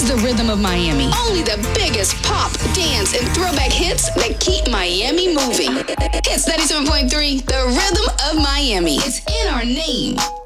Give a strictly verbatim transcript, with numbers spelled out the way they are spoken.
is the Rhythm of Miami. Only the biggest pop, dance, and throwback hits that keep Miami moving. Hits ninety-seven point three, the Rhythm of Miami. It's in our name.